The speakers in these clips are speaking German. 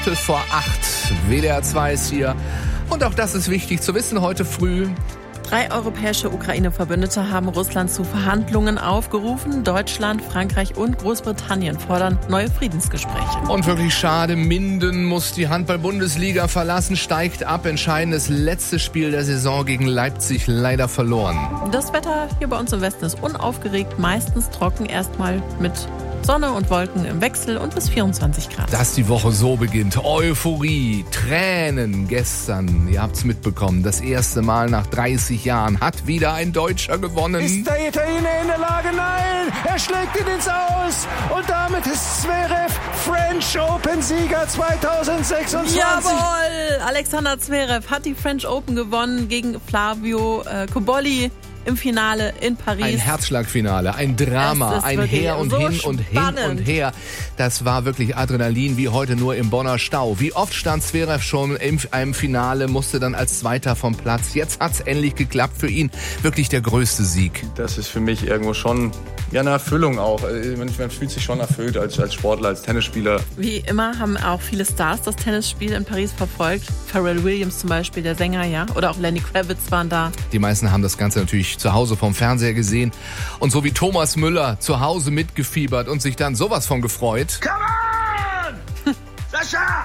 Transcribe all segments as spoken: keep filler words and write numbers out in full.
Vor acht. W D R zwei ist hier. Und auch das ist wichtig zu wissen heute früh. Drei europäische Ukraine-Verbündete haben Russland zu Verhandlungen aufgerufen. Deutschland, Frankreich und Großbritannien fordern neue Friedensgespräche. Und wirklich schade, Minden muss die Handball-Bundesliga verlassen, steigt ab. Entscheidendes letztes Spiel der Saison gegen Leipzig leider verloren. Das Wetter hier bei uns im Westen ist unaufgeregt, meistens trocken, erstmal mit Sonne und Wolken im Wechsel und bis vierundzwanzig Grad. Dass die Woche so beginnt. Euphorie, Tränen gestern. Ihr habt's mitbekommen. Das erste Mal nach dreißig Jahren hat wieder ein Deutscher gewonnen. Ist der Italiener in der Lage? Nein! Er schlägt ihn ins Aus! Und damit ist Zverev French Open-Sieger zweitausendsechsundzwanzig. Jawohl! Alexander Zverev hat die French Open gewonnen gegen Flavio äh, Cobolli. Im Finale in Paris. Ein Herzschlagfinale, ein Drama, ein Her und so Hin und spannend. Hin und Her. Das war wirklich Adrenalin wie heute nur im Bonner Stau. Wie oft stand Zverev schon in einem Finale, musste dann als Zweiter vom Platz. Jetzt hat's endlich geklappt für ihn. Wirklich der größte Sieg. Das ist für mich irgendwo schon ja, eine Erfüllung auch. Man fühlt sich schon erfüllt als, als Sportler, als Tennisspieler. Wie immer haben auch viele Stars das Tennisspiel in Paris verfolgt. Pharrell Williams zum Beispiel, der Sänger, ja. Oder auch Lenny Kravitz waren da. Die meisten haben das Ganze natürlich zu Hause vom Fernseher gesehen und so wie Thomas Müller zu Hause mitgefiebert und sich dann sowas von gefreut. Come on! Sascha!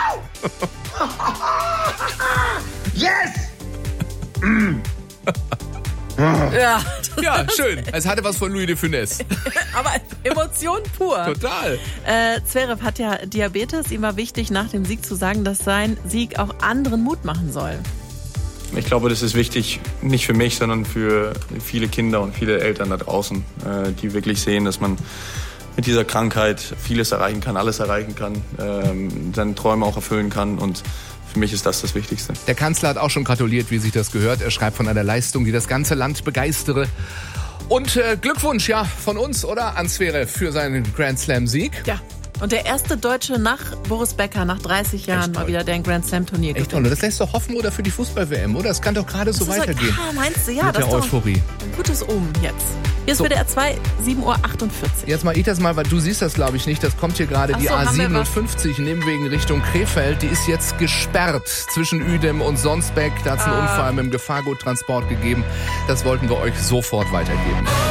Yes! Ja, Ja, schön. Es hatte was von Louis de Funès. aber Emotion pur. Total. Äh, Zverev hat ja Diabetes. Ihm war wichtig, nach dem Sieg zu sagen, dass sein Sieg auch anderen Mut machen soll. Ich glaube, das ist wichtig, nicht für mich, sondern für viele Kinder und viele Eltern da draußen, die wirklich sehen, dass man mit dieser Krankheit vieles erreichen kann, alles erreichen kann, seine Träume auch erfüllen kann und für mich ist das das Wichtigste. Der Kanzler hat auch schon gratuliert, wie sich das gehört. Er schreibt von einer Leistung, die das ganze Land begeistere. Und äh, Glückwunsch, ja, von uns, oder? An Zverev für seinen Grand Slam-Sieg. Ja. Und der erste Deutsche nach Boris Becker, nach dreißig Jahren mal wieder, der ein Grand Slam Turnier gewinnt. Echt toll. Das lässt doch hoffen, oder für die Fußball-W M, oder? Es kann doch gerade so Das ist weitergehen. So, ah, meinst du? Ja, mit das der ist doch Euphorie. ein gutes Omen jetzt. Hier ist So. W D R zwei, sieben Uhr achtundvierzig. Jetzt mal ich das mal, weil du siehst das glaube ich nicht. Das kommt hier gerade Ach die so, A haben wir was? siebenundfünfzig Nimwegen Richtung Krefeld. Die ist jetzt gesperrt zwischen Uedem und Sonsbeck. Da hat es einen Ah. Unfall mit dem Gefahrguttransport gegeben. Das wollten wir euch sofort weitergeben.